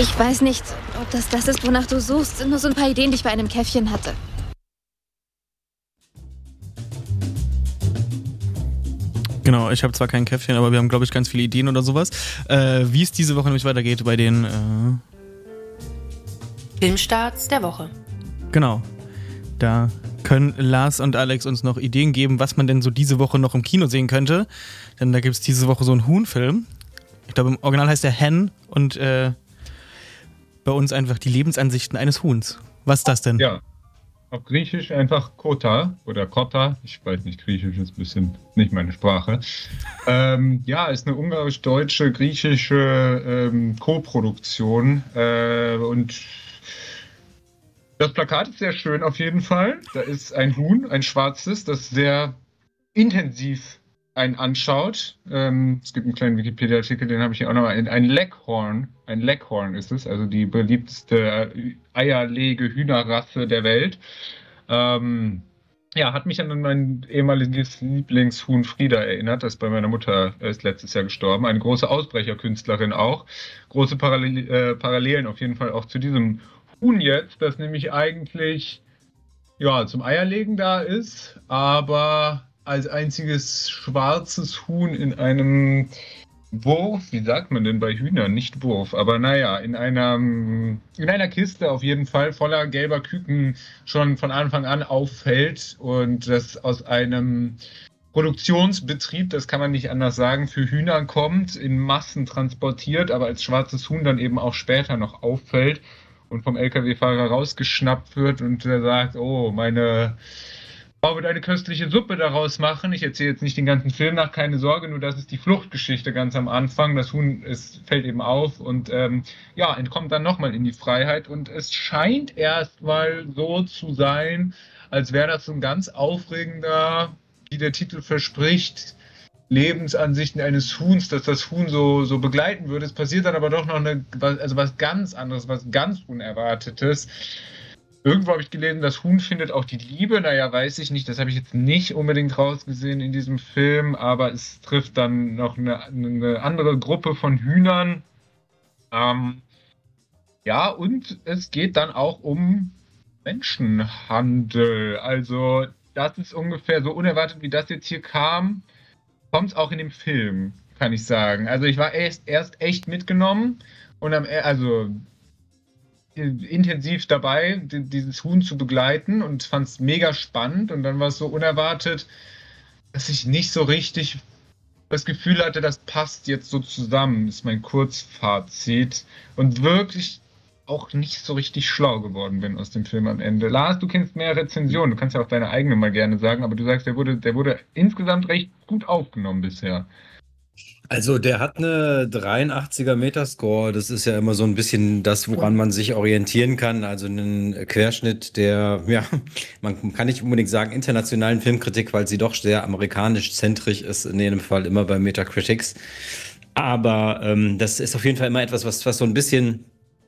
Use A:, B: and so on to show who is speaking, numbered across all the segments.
A: Ich weiß nicht, ob das ist, wonach du suchst. Sind nur so ein paar Ideen, die ich bei einem Käffchen hatte.
B: Genau, ich habe zwar kein Käffchen, aber wir haben, glaube ich, ganz viele Ideen oder sowas. Wie es diese Woche nämlich weitergeht bei den
C: Filmstarts der Woche.
B: Genau. Da können Lars und Alex uns noch Ideen geben, was man denn so diese Woche noch im Kino sehen könnte. Denn da gibt es diese Woche so einen Huhn-Film. Ich glaube, im Original heißt der Hen und bei uns einfach die Lebensansichten eines Huhns. Was ist das denn?
D: Ja, auf Griechisch einfach Kota oder Kotta. Ich weiß nicht, Griechisch ist ein bisschen nicht meine Sprache. Ja, ist eine ungarisch-deutsche, griechische Co-Produktion und das Plakat ist sehr schön auf jeden Fall. Da ist ein Huhn, ein schwarzes, das sehr intensiv einen anschaut. Es gibt einen kleinen Wikipedia-Artikel, den habe ich hier auch nochmal. Ein Leghorn. Ein Leghorn ist es, also die beliebteste Eierlege-Hühnerrasse der Welt. Ja, hat mich an mein ehemaliges Lieblingshuhn Frieda erinnert. Das ist bei meiner Mutter ist letztes Jahr gestorben. Eine große Ausbrecherkünstlerin auch. Große Parallelen auf jeden Fall auch zu diesem Huhn jetzt, das nämlich eigentlich ja zum Eierlegen da ist, aber als einziges schwarzes Huhn in einem Wurf, wie sagt man denn bei Hühnern? Nicht Wurf, aber naja, in einer Kiste auf jeden Fall voller gelber Küken schon von Anfang an auffällt und das aus einem Produktionsbetrieb, das kann man nicht anders sagen, für Hühner kommt, in Massen transportiert, aber als schwarzes Huhn dann eben auch später noch auffällt und vom LKW-Fahrer rausgeschnappt wird und der sagt, oh, meine Frau wird eine köstliche Suppe daraus machen. Ich erzähle jetzt nicht den ganzen Film nach, keine Sorge, nur das ist die Fluchtgeschichte ganz am Anfang. Das Huhn fällt eben auf und ja, entkommt dann nochmal in die Freiheit und es scheint erstmal so zu sein, als wäre das so ein ganz aufregender, wie der Titel verspricht, Lebensansichten eines Huhns, dass das Huhn so begleiten würde. Es passiert dann aber doch noch was ganz anderes, was ganz Unerwartetes. Irgendwo habe ich gelesen, das Huhn findet auch die Liebe. Naja, weiß ich nicht, das habe ich jetzt nicht unbedingt rausgesehen in diesem Film, aber es trifft dann noch eine andere Gruppe von Hühnern. Ja, und es geht dann auch um Menschenhandel. Also das ist ungefähr so unerwartet, wie das jetzt hier kam, kommt es auch in dem Film, kann ich sagen. Also ich war erst echt mitgenommen und also intensiv dabei, dieses Huhn zu begleiten und fand es mega spannend und dann war es so unerwartet, dass ich nicht so richtig das Gefühl hatte, das passt jetzt so zusammen, ist mein Kurzfazit und wirklich auch nicht so richtig schlau geworden bin aus dem Film am Ende. Lars, du kennst mehr Rezensionen, du kannst ja auch deine eigene mal gerne sagen, aber du sagst, der wurde insgesamt recht gut aufgenommen bisher.
E: Also der hat eine 83er Metascore. Das ist ja immer so ein bisschen das, woran man sich orientieren kann. Also einen Querschnitt der, ja, man kann nicht unbedingt sagen internationalen Filmkritik, weil sie doch sehr amerikanisch-zentrisch ist, in jedem Fall immer bei Metacritics. Aber das ist auf jeden Fall immer etwas, was so ein bisschen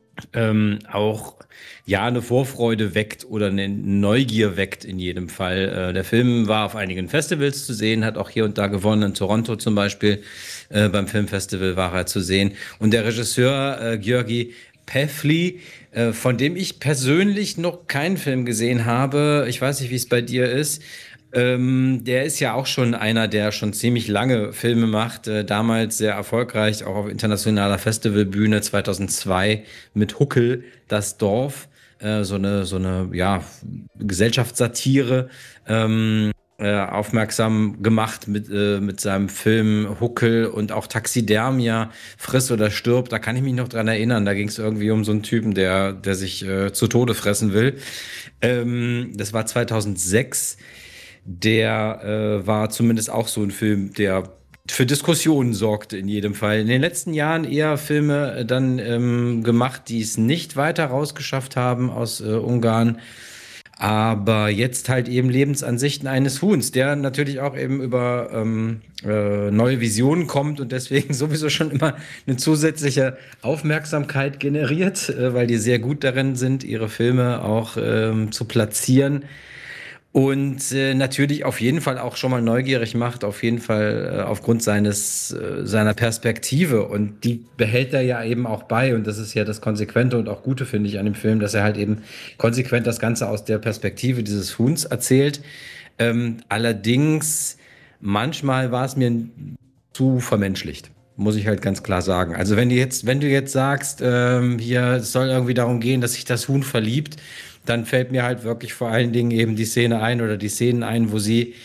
E: auch ja eine Vorfreude weckt oder eine Neugier weckt in jedem Fall. Der Film war auf einigen Festivals zu sehen, hat auch hier und da gewonnen, in Toronto zum Beispiel. Beim Filmfestival war er zu sehen. Und der Regisseur György Pevli, von dem ich persönlich noch keinen Film gesehen habe, ich weiß nicht, wie es bei dir ist, der ist ja auch schon einer, der schon ziemlich lange Filme macht, damals sehr erfolgreich, auch auf internationaler Festivalbühne 2002 mit Huckel, das Dorf, so eine ja, Gesellschaftssatire, aufmerksam gemacht mit seinem Film Huckel und auch Taxidermia, Friss oder stirb, da kann ich mich noch dran erinnern, da ging es irgendwie um so einen Typen, der sich zu Tode fressen will. Das war 2006. Der war zumindest auch so ein Film, der für Diskussionen sorgte in jedem Fall. In den letzten Jahren eher Filme dann gemacht, die es nicht weiter rausgeschafft haben aus Ungarn. Aber jetzt halt eben Lebensansichten eines Huhns, der natürlich auch eben über neue Visionen kommt und deswegen sowieso schon immer eine zusätzliche Aufmerksamkeit generiert, weil die sehr gut darin sind, ihre Filme auch zu platzieren. Und natürlich auf jeden Fall auch schon mal neugierig macht, auf jeden Fall aufgrund seiner Perspektive. Und die behält er ja eben auch bei. Und das ist ja das Konsequente und auch Gute, finde ich, an dem Film, dass er halt eben konsequent das Ganze aus der Perspektive dieses Huhns erzählt. Allerdings, manchmal war es mir zu vermenschlicht. Muss ich halt ganz klar sagen. Also wenn du jetzt sagst, hier, es soll irgendwie darum gehen, dass sich das Huhn verliebt, dann fällt mir halt wirklich vor allen Dingen eben die Szene ein oder die Szenen ein, wo sie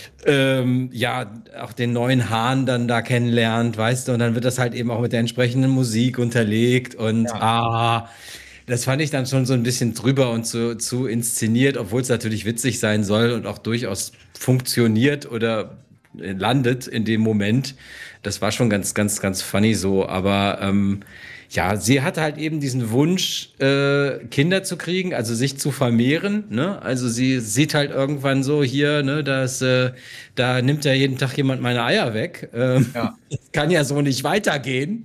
E: ja auch den neuen Hahn dann da kennenlernt, weißt du, und dann wird das halt eben auch mit der entsprechenden Musik unterlegt und das fand ich dann schon so ein bisschen drüber und zu inszeniert, obwohl es natürlich witzig sein soll und auch durchaus funktioniert oder landet in dem Moment. Das war schon ganz, ganz, ganz funny so, aber ja, sie hatte halt eben diesen Wunsch, Kinder zu kriegen, also sich zu vermehren, ne? Also sie sieht halt irgendwann so hier, ne, da nimmt ja jeden Tag jemand meine Eier weg. Das kann ja so nicht weitergehen.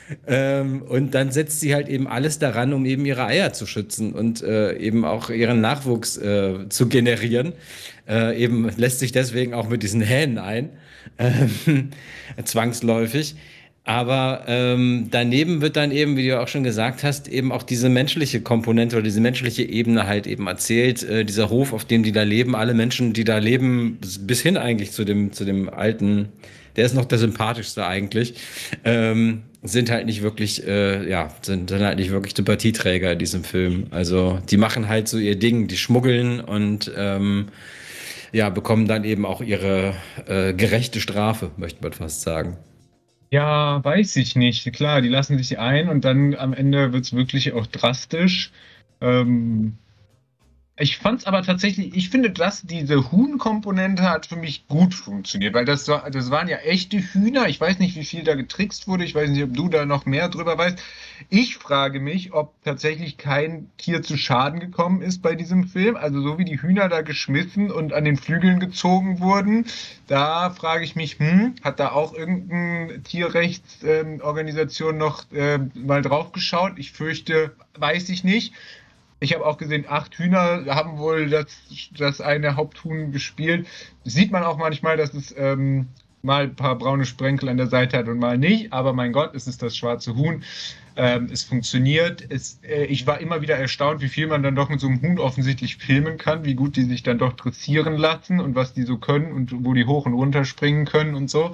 E: Und dann setzt sie halt eben alles daran, um eben ihre Eier zu schützen und eben auch ihren Nachwuchs zu generieren. Eben lässt sich deswegen auch mit diesen Hähnen ein, zwangsläufig. Aber daneben wird dann eben, wie du auch schon gesagt hast, eben auch diese menschliche Komponente oder diese menschliche Ebene halt eben erzählt. Dieser Hof, auf dem die da leben, alle Menschen, die da leben, bis hin eigentlich zu dem alten, der ist noch der sympathischste eigentlich, sind halt nicht wirklich, sind halt nicht wirklich Sympathieträger in diesem Film. Also die machen halt so ihr Ding, die schmuggeln und bekommen dann eben auch ihre gerechte Strafe, möchte man fast sagen.
D: Ja, weiß ich nicht. Klar, die lassen sich ein und dann am Ende wird es wirklich auch drastisch. Ähm, Ich fand es aber tatsächlich, ich finde, dass diese Huhn-Komponente hat für mich gut funktioniert, weil das waren ja echte Hühner. Ich weiß nicht, wie viel da getrickst wurde. Ich weiß nicht, ob du da noch mehr drüber weißt. Ich frage mich, ob tatsächlich kein Tier zu Schaden gekommen ist bei diesem Film. Also so wie die Hühner da geschmissen und an den Flügeln gezogen wurden, da frage ich mich, hat da auch irgendeine Tierrechtsorganisation noch mal drauf geschaut? Ich fürchte, weiß ich nicht. Ich habe auch gesehen, 8 Hühner haben wohl das eine Haupthuhn gespielt. Das sieht man auch manchmal, dass es mal ein paar braune Sprenkel an der Seite hat und mal nicht. Aber mein Gott, es ist das schwarze Huhn. Es funktioniert. Ich war immer wieder erstaunt, wie viel man dann doch mit so einem Huhn offensichtlich filmen kann, wie gut die sich dann doch dressieren lassen und was die so können und wo die hoch und runter springen können und so.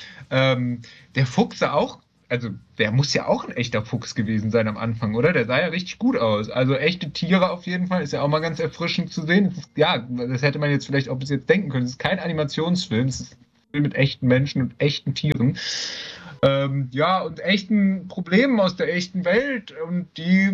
D: Der Fuchs sah auch, also der muss ja auch ein echter Fuchs gewesen sein am Anfang, oder? Der sah ja richtig gut aus. Also echte Tiere auf jeden Fall, ist ja auch mal ganz erfrischend zu sehen. Ja, das hätte man jetzt vielleicht auch bis jetzt denken können. Es ist kein Animationsfilm, es ist ein Film mit echten Menschen und echten Tieren. Ja, und echten Problemen aus der echten Welt. Und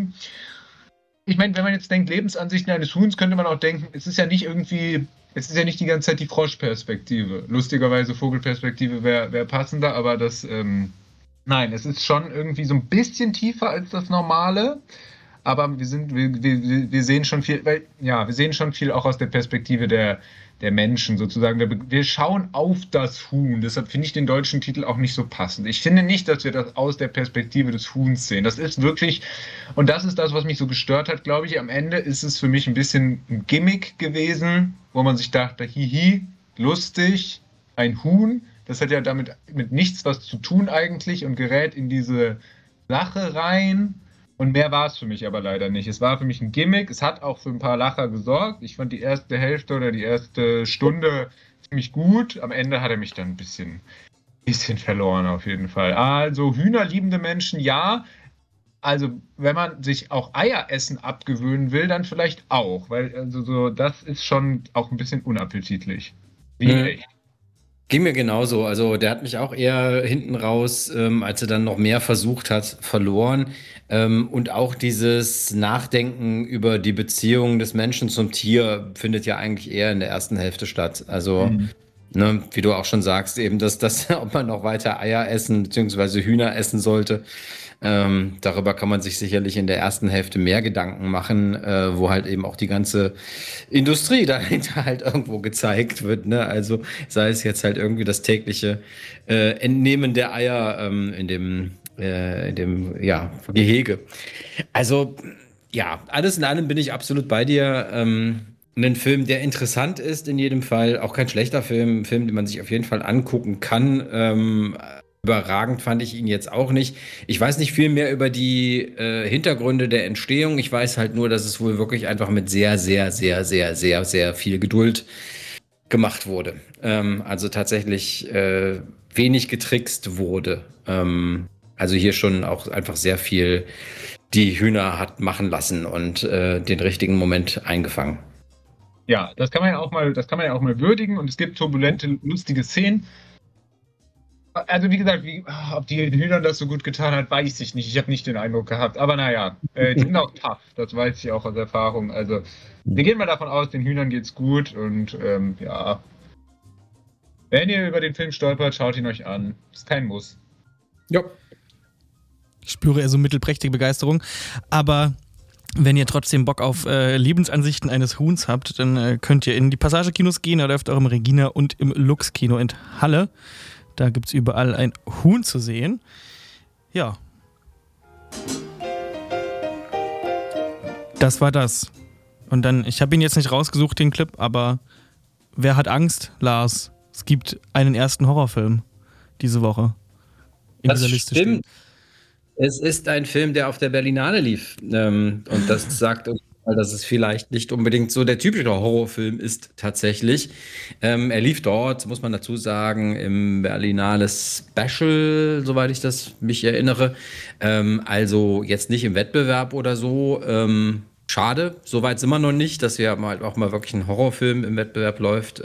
D: ich meine, wenn man jetzt denkt, Lebensansichten eines Huhns, könnte man auch denken, es ist ja nicht die ganze Zeit die Froschperspektive. Lustigerweise Vogelperspektive wäre passender, aber nein, es ist schon irgendwie so ein bisschen tiefer als das Normale, aber wir sehen schon viel, wir sehen schon viel auch aus der Perspektive der Menschen sozusagen. Wir schauen auf das Huhn, deshalb finde ich den deutschen Titel auch nicht so passend. Ich finde nicht, dass wir das aus der Perspektive des Huhns sehen. Das ist wirklich, und das ist das, was mich so gestört hat, glaube ich. Am Ende ist es für mich ein bisschen ein Gimmick gewesen, wo man sich dachte, hihi, lustig, ein Huhn. Das hat ja damit mit nichts was zu tun eigentlich und gerät in diese Sache rein. Und mehr war es für mich aber leider nicht. Es war für mich ein Gimmick. Es hat auch für ein paar Lacher gesorgt. Ich fand die erste Hälfte oder die erste Stunde ziemlich gut. Am Ende hat er mich dann ein bisschen verloren auf jeden Fall. Also hühnerliebende Menschen, ja. Also wenn man sich auch Eieressen abgewöhnen will, dann vielleicht auch. Weil also so, das ist schon auch ein bisschen unappetitlich. Wie echt.
E: Ging mir genauso. Also der hat mich auch eher hinten raus, als er dann noch mehr versucht hat, verloren. Und auch dieses Nachdenken über die Beziehung des Menschen zum Tier findet ja eigentlich eher in der ersten Hälfte statt. Also, ne, wie du auch schon sagst, eben, ob man noch weiter Eier essen bzw. Hühner essen sollte. Darüber kann man sich sicherlich in der ersten Hälfte mehr Gedanken machen, wo halt eben auch die ganze Industrie dahinter halt irgendwo gezeigt wird. Ne? Also sei es jetzt halt irgendwie das tägliche Entnehmen der Eier in dem Gehege. Also ja, alles in allem bin ich absolut bei dir. ein Film, der interessant ist in jedem Fall, auch kein schlechter Film, ein Film, den man sich auf jeden Fall angucken kann. Überragend fand ich ihn jetzt auch nicht. Ich weiß nicht viel mehr über die Hintergründe der Entstehung. Ich weiß halt nur, dass es wohl wirklich einfach mit sehr, sehr, sehr, sehr, sehr, sehr viel Geduld gemacht wurde. Also tatsächlich wenig getrickst wurde. Also hier schon auch einfach sehr viel die Hühner hat machen lassen und den richtigen Moment eingefangen.
D: Ja, das kann man ja auch mal würdigen, und es gibt turbulente, lustige Szenen. Also wie gesagt, ob die Hühnern das so gut getan hat, weiß ich nicht. Ich habe nicht den Eindruck gehabt. Aber naja, die sind auch tough, das weiß ich auch aus Erfahrung. Also wir gehen mal davon aus, den Hühnern geht's gut, und ja. Wenn ihr über den Film stolpert, schaut ihn euch an. Ist kein Muss.
E: Ja.
B: Ich spüre eher so mittelprächtige Begeisterung. Aber wenn ihr trotzdem Bock auf Lebensansichten eines Huhns habt, dann könnt ihr in die Passagekinos gehen. Da läuft auch im Regina und im Lux-Kino in Halle. Da gibt es überall ein Huhn zu sehen. Ja. Das war das. Und dann, ich habe ihn jetzt nicht rausgesucht, den Clip, aber wer hat Angst, Lars? Es gibt einen ersten Horrorfilm diese Woche.
E: Das stimmt. Es ist ein Film, der auf der Berlinale lief. Und das sagt uns, dass es vielleicht nicht unbedingt so der typische Horrorfilm ist tatsächlich. Er lief dort, muss man dazu sagen, im Berlinale Special, soweit ich mich erinnere. Also jetzt nicht im Wettbewerb oder so. Schade, soweit sind wir noch nicht, dass wir mal auch mal wirklich ein Horrorfilm im Wettbewerb läuft.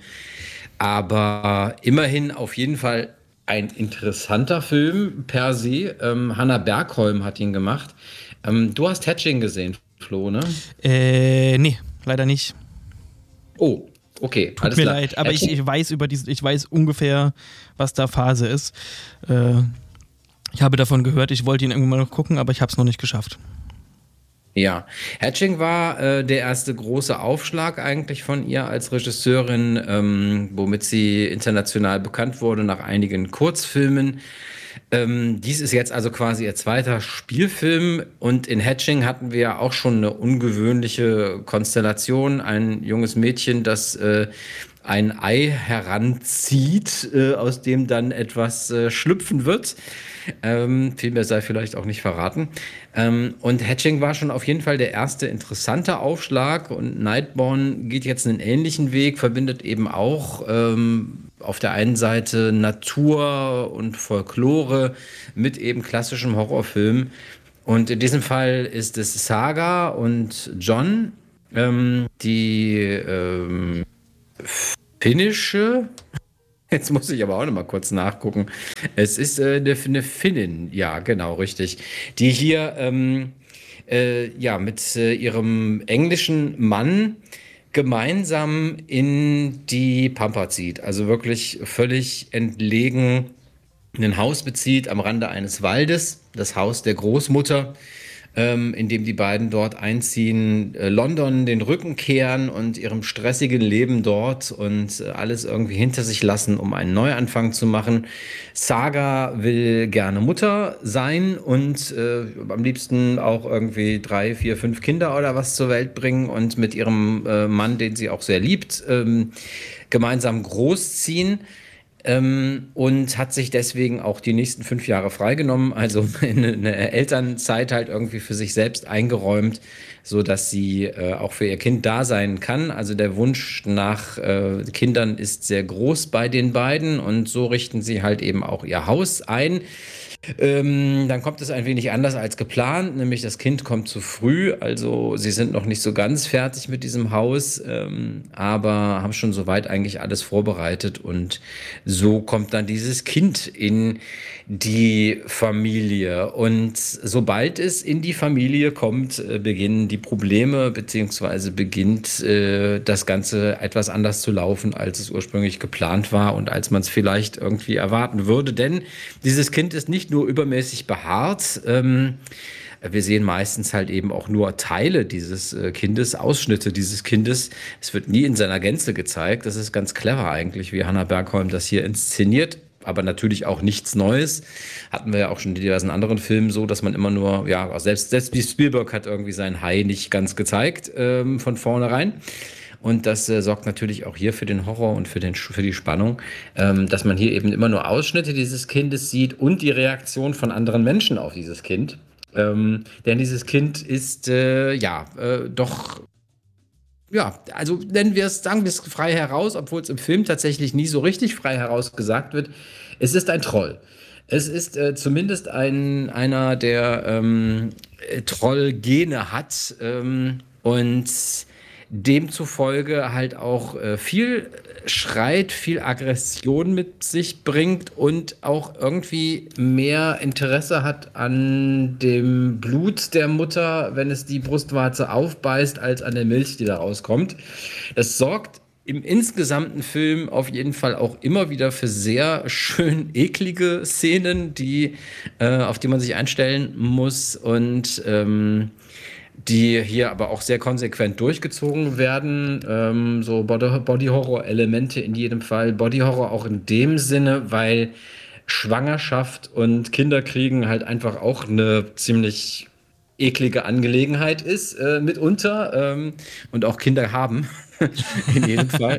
E: Aber immerhin auf jeden Fall ein interessanter Film per se. Hannah Bergholm hat ihn gemacht. Du hast Hatching gesehen, Flo, ne?
B: Nee, leider nicht.
E: Oh, okay.
B: Tut mir leid, aber ich weiß ungefähr, was da Phase ist. Ich habe davon gehört, ich wollte ihn irgendwann mal noch gucken, aber ich habe es noch nicht geschafft.
E: Ja, Hatching war der erste große Aufschlag eigentlich von ihr als Regisseurin, womit sie international bekannt wurde nach einigen Kurzfilmen. Dies ist jetzt also quasi ihr zweiter Spielfilm, und in Hatching hatten wir ja auch schon eine ungewöhnliche Konstellation. Ein junges Mädchen, das ein Ei heranzieht, aus dem dann etwas schlüpfen wird. Viel mehr sei vielleicht auch nicht verraten. Und Hatching war schon auf jeden Fall der erste interessante Aufschlag, und Nightborn geht jetzt einen ähnlichen Weg, verbindet eben auch auf der einen Seite Natur und Folklore mit eben klassischem Horrorfilm. Und in diesem Fall ist es Saga und John, die finnische. Jetzt muss ich aber auch noch mal kurz nachgucken. Es ist eine Finnin, ja, genau, richtig. Die hier mit ihrem englischen Mann gemeinsam in die Pampa zieht. Also wirklich völlig entlegen ein Haus bezieht am Rande eines Waldes, das Haus der Großmutter, in dem die beiden dort einziehen, London den Rücken kehren und ihrem stressigen Leben dort und alles irgendwie hinter sich lassen, um einen Neuanfang zu machen. Saga will gerne Mutter sein und am liebsten auch irgendwie 3, 4, 5 Kinder oder was zur Welt bringen und mit ihrem Mann, den sie auch sehr liebt, gemeinsam großziehen. Und hat sich deswegen auch die nächsten 5 Jahre freigenommen, also eine Elternzeit halt irgendwie für sich selbst eingeräumt, so dass sie auch für ihr Kind da sein kann. Also der Wunsch nach Kindern ist sehr groß bei den beiden, und so richten sie halt eben auch ihr Haus ein. Dann kommt es ein wenig anders als geplant, nämlich das Kind kommt zu früh, also sie sind noch nicht so ganz fertig mit diesem Haus, aber haben schon soweit eigentlich alles vorbereitet, und so kommt dann dieses Kind in die Familie, und sobald es in die Familie kommt, beginnen die Probleme, beziehungsweise beginnt das Ganze etwas anders zu laufen, als es ursprünglich geplant war und als man es vielleicht irgendwie erwarten würde, denn dieses Kind ist nicht nur übermäßig behaart. Wir sehen meistens halt eben auch nur Teile dieses Kindes, Ausschnitte dieses Kindes. Es wird nie in seiner Gänze gezeigt. Das ist ganz clever eigentlich, wie Hannah Bergholm das hier inszeniert. Aber natürlich auch nichts Neues. Hatten wir ja auch schon in diversen anderen Filmen so, dass man immer nur, ja, selbst wie Spielberg hat irgendwie sein Hai nicht ganz gezeigt von vornherein. Und das sorgt natürlich auch hier für den Horror und für die Spannung, dass man hier eben immer nur Ausschnitte dieses Kindes sieht und die Reaktion von anderen Menschen auf dieses Kind. Denn dieses Kind ist doch, ja, also sagen wir es frei heraus, obwohl es im Film tatsächlich nie so richtig frei heraus gesagt wird. Es ist ein Troll. Es ist zumindest einer, der Trollgene hat und demzufolge halt auch viel schreit, viel Aggression mit sich bringt und auch irgendwie mehr Interesse hat an dem Blut der Mutter, wenn es die Brustwarze aufbeißt, als an der Milch, die da rauskommt. Das sorgt im insgesamten Film auf jeden Fall auch immer wieder für sehr schön eklige Szenen, auf die man sich einstellen muss und die hier aber auch sehr konsequent durchgezogen werden. So Body-Horror-Elemente in jedem Fall. Body-Horror auch in dem Sinne, weil Schwangerschaft und Kinderkriegen halt einfach auch eine ziemlich eklige Angelegenheit ist, mitunter. Und auch Kinder haben, in jedem Fall.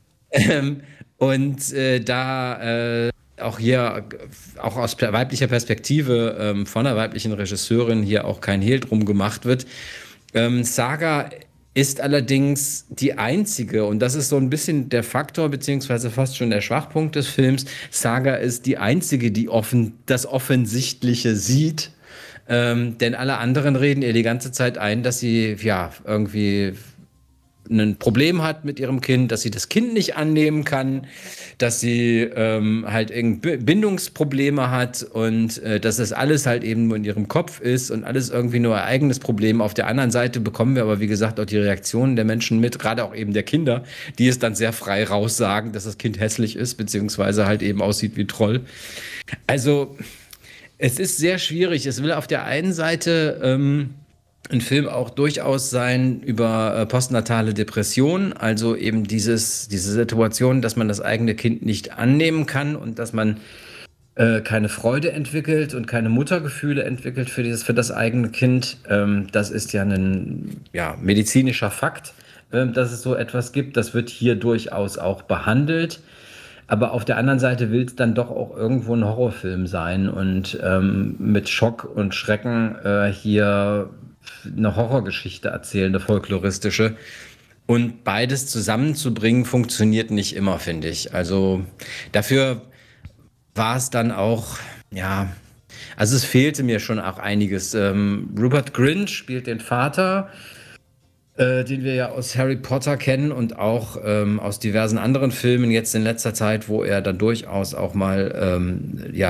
E: Auch hier, auch aus weiblicher Perspektive von einer weiblichen Regisseurin hier auch kein Hehl drum gemacht wird. Saga ist allerdings die einzige, und das ist so ein bisschen der Faktor, beziehungsweise fast schon der Schwachpunkt des Films, Saga ist die einzige, die das Offensichtliche sieht. Denn alle anderen reden ihr die ganze Zeit ein, dass sie ja irgendwie ein Problem hat mit ihrem Kind, dass sie das Kind nicht annehmen kann, dass sie halt Bindungsprobleme hat und dass das alles halt eben nur in ihrem Kopf ist und alles irgendwie nur ein eigenes Problem. Auf der anderen Seite bekommen wir aber, wie gesagt, auch die Reaktionen der Menschen mit, gerade auch eben der Kinder, die es dann sehr frei raussagen, dass das Kind hässlich ist, beziehungsweise halt eben aussieht wie Troll. Also, es ist sehr schwierig. Es will auf der einen Seite ein Film auch durchaus sein über postnatale Depression, also eben diese Situation, dass man das eigene Kind nicht annehmen kann und dass man keine Freude entwickelt und keine Muttergefühle entwickelt für das eigene Kind. Das ist ja ein medizinischer Fakt, dass es so etwas gibt. Das wird hier durchaus auch behandelt. Aber auf der anderen Seite will es dann doch auch irgendwo ein Horrorfilm sein und mit Schock und Schrecken hier eine Horrorgeschichte erzählen, eine folkloristische. Und beides zusammenzubringen, funktioniert nicht immer, finde ich. Also dafür war es dann auch, also es fehlte mir schon auch einiges. Rupert Grint spielt den Vater, den wir ja aus Harry Potter kennen und auch aus diversen anderen Filmen jetzt in letzter Zeit, wo er dann durchaus auch mal